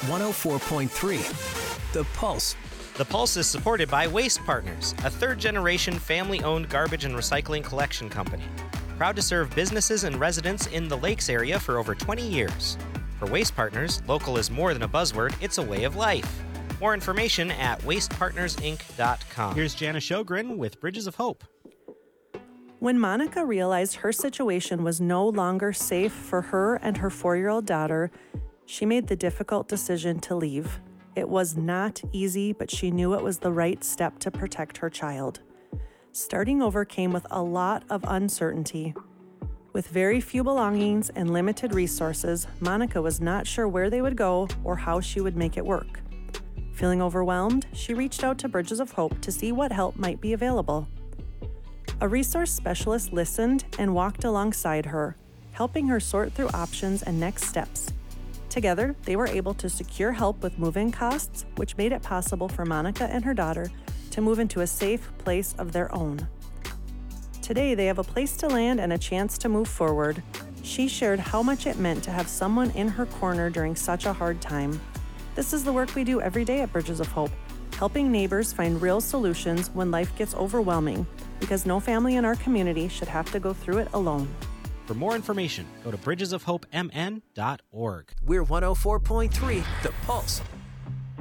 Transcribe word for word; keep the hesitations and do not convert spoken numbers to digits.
one oh four point three, The Pulse. The Pulse is supported by Waste Partners, a third-generation family-owned garbage and recycling collection company. Proud to serve businesses and residents in the Lakes area for over twenty years. For Waste Partners, local is more than a buzzword, it's a way of life. More information at waste partners inc dot com. Here's Jana Shogren with Bridges of Hope. When Monica realized her situation was no longer safe for her and her four-year-old daughter, she made the difficult decision to leave. It was not easy, but she knew it was the right step to protect her child. Starting over came with a lot of uncertainty. With very few belongings and limited resources, Monica was not sure where they would go or how she would make it work. Feeling overwhelmed, she reached out to Bridges of Hope to see what help might be available. A resource specialist listened and walked alongside her, helping her sort through options and next steps. Together, they were able to secure help with move-in costs, which made it possible for Monica and her daughter to move into a safe place of their own. Today, they have a place to land and a chance to move forward. She shared how much it meant to have someone in her corner during such a hard time. This is the work we do every day at Bridges of Hope, helping neighbors find real solutions when life gets overwhelming, because no family in our community should have to go through it alone. For more information, go to bridges of hope m n dot org. We're one oh four point three, The Pulse.